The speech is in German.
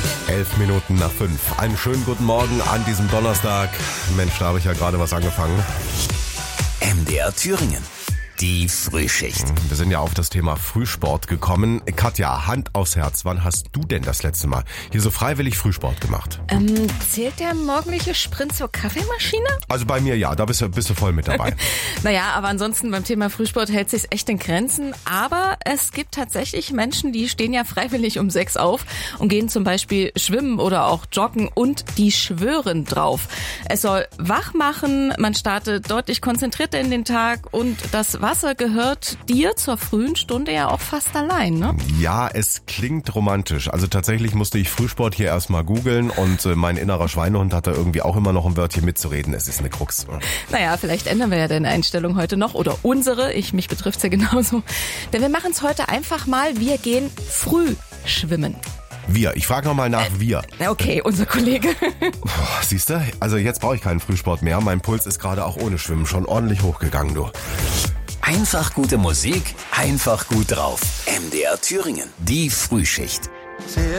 11:05. Einen schönen guten Morgen an diesem Donnerstag. Mensch, da habe ich ja gerade was angefangen. MDR Thüringen. Die Frühschicht. Wir sind ja auf das Thema Frühsport gekommen. Katja, Hand aufs Herz, wann hast du denn das letzte Mal hier so freiwillig Frühsport gemacht? Zählt der morgendliche Sprint zur Kaffeemaschine? Also bei mir ja, da bist du voll mit dabei. Naja, aber ansonsten beim Thema Frühsport hält sich's echt in Grenzen. Aber es gibt tatsächlich Menschen, die stehen ja freiwillig um 6 auf und gehen zum Beispiel schwimmen oder auch joggen und die schwören drauf. Es soll wach machen, man startet deutlich konzentrierter in den Tag und das Wasser gehört dir zur frühen Stunde ja auch fast allein, ne? Ja, es klingt romantisch. Also tatsächlich musste ich Frühsport hier erstmal googeln und mein innerer Schweinehund hat da irgendwie auch immer noch ein Wörtchen mitzureden. Es ist eine Krux. Naja, vielleicht ändern wir ja deine Einstellung heute noch oder unsere. Mich betrifft's ja genauso. Denn wir machen's heute einfach mal. Wir gehen früh schwimmen. Ich frage nochmal nach wir. Okay, unser Kollege. Siehst du, also jetzt brauche ich keinen Frühsport mehr. Mein Puls ist gerade auch ohne Schwimmen schon ordentlich hochgegangen, du. Einfach gute Musik, einfach gut drauf. MDR Thüringen. Die Frühschicht.